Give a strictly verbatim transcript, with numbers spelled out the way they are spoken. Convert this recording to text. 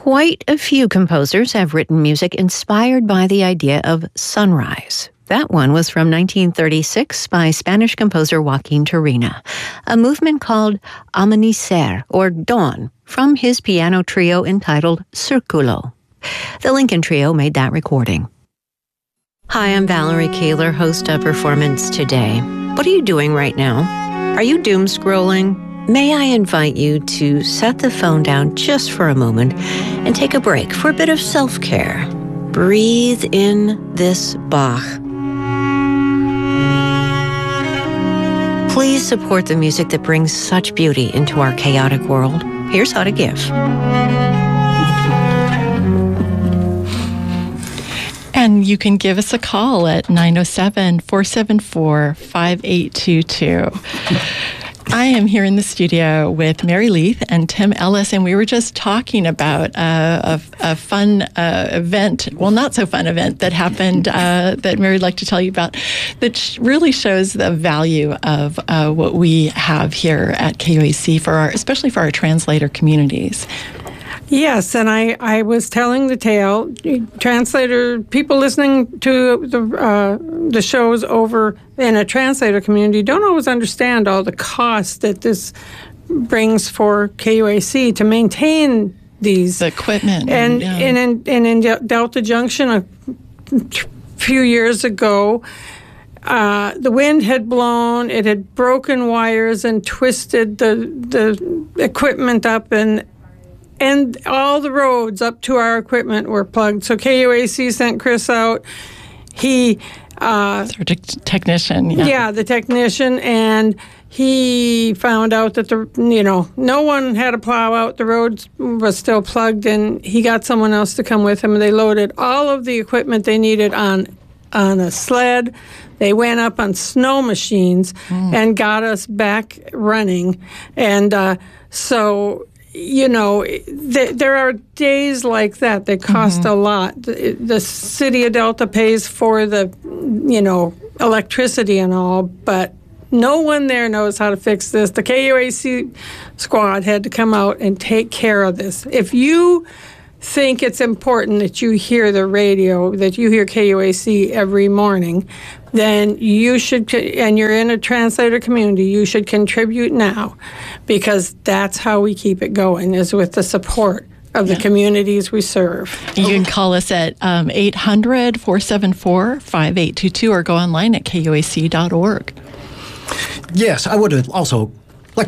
Quite a few composers have written music inspired by the idea of sunrise. That one was from nineteen thirty-six by Spanish composer Joaquin Turina, a movement called Amanecer, or Dawn, from his piano trio entitled Circulo. The Lincoln Trio made that recording. Hi, I'm Valerie Kaler, host of Performance Today. What are you doing right now? Are you doom scrolling? May I invite you to set the phone down just for a moment and take a break for a bit of self-care. Breathe in this Bach. Please support the music that brings such beauty into our chaotic world. Here's how to give. And you can give us a call at nine oh seven, four seven four, five eight two two. I am here in the studio with Mary Leith and Tim Ellis, and we were just talking about uh, a, a fun uh, event, well, not so fun event that happened uh, that Mary would like to tell you about, that sh- really shows the value of uh, what we have here at K U A C, for our, especially for our translator communities. Yes, and I, I was telling the tale. Translator, people listening to the uh, the shows over in a translator community don't always understand all the costs that this brings for K U A C to maintain these the equipment. And yeah. and in and in Delta Junction a few years ago, uh, the wind had blown. It had broken wires and twisted the the equipment up, and. And all the roads up to our equipment were plugged. So K U A C sent Chris out. He... Uh, Our te- technician, yeah. Yeah, the technician. And he found out that, the you know, no one had to plow out. The road was still plugged. And he got someone else to come with him. And they loaded all of the equipment they needed on on a sled. They went up on snow machines mm. and got us back running. And uh, so... You know, th- there are days like that that cost mm-hmm. a lot. The, the city of Delta pays for the, you know, electricity and all, but no one there knows how to fix this. The K U A C squad had to come out and take care of this. If you think it's important that you hear the radio, that you hear K U A C every morning, then you should, and you're in a translator community, you should contribute now, because that's how we keep it going, is with the support of the yeah. communities we serve. You can call us at um, eight hundred, four seven four, five eight two two or go online at K U A C dot org. Yes, I would also